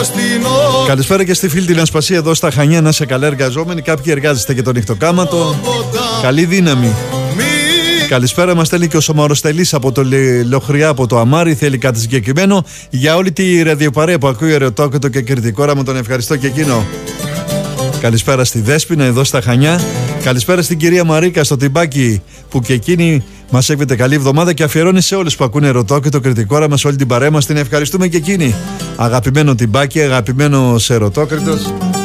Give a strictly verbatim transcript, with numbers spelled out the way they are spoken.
Καλησπέρα και στη φίλη την Ασπασία εδώ στα Χανιά. Να είσαι καλά εργαζόμενοι. Κάποιοι εργάζεστε και τον νυχτοκάματο. Καλή δύναμη. Καλησπέρα, μας στέλνει και ο Σομαροστελής από το Λοχριά, από το Αμάρι. Θέλει κάτι συγκεκριμένο για όλη τη ραδιοπαρέα που ακούει Ερωτόκριτο και Κρητικόρα. Μου τον ευχαριστώ και εκείνο. Καλησπέρα στη Δέσποινα εδώ στα Χανιά. Καλησπέρα στην κυρία Μαρίκα στο Τυμπάκι που και εκείνη μας έβγαινε καλή εβδομάδα και αφιερώνει σε όλους που ακούνε Ερωτόκριτο, Κρητικόρα μας, όλη την παρέα μας. Την ευχαριστούμε και εκείνη. Αγαπημένο Τυμπάκι, αγαπημένο Ερωτόκριτος.